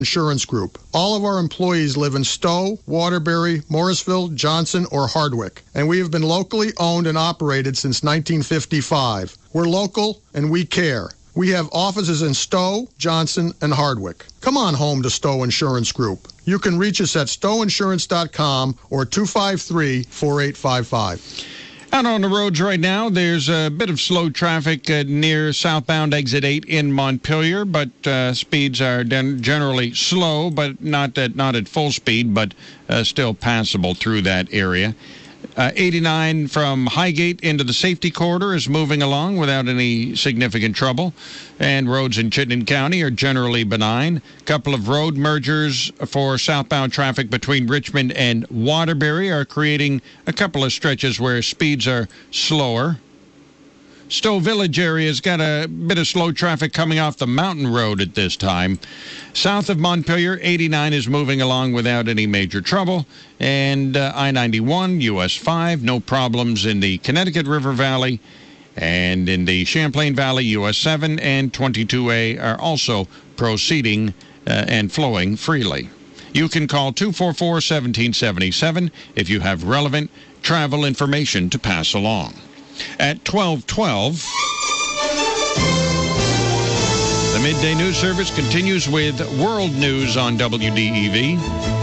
Insurance Group. All of our employees live in Stowe, Waterbury, Morrisville, Johnson, or Hardwick, and we have been locally owned and operated since 1955. We're local and we care. We have offices in Stowe, Johnson, and Hardwick. Come on home to Stowe Insurance Group. You can reach us at stoweinsurance.com or 253-4855. Out on the roads right now, there's a bit of slow traffic near southbound exit 8 in Montpelier, but speeds are generally slow, but not at full speed, but still passable through that area. 89 from Highgate into the safety corridor is moving along without any significant trouble, and roads in Chittenden County are generally benign. A couple of road mergers for southbound traffic between Richmond and Waterbury are creating a couple of stretches where speeds are slower. Stowe Village area has got a bit of slow traffic coming off the mountain road at this time. South of Montpelier, 89 is moving along without any major trouble. And I-91, US 5, no problems in the Connecticut River Valley. And in the Champlain Valley, US 7 and 22A are also proceeding and flowing freely. You can call 244-1777 if you have relevant travel information to pass along. At 12:12, the Midday News Service continues with World News on WDEV.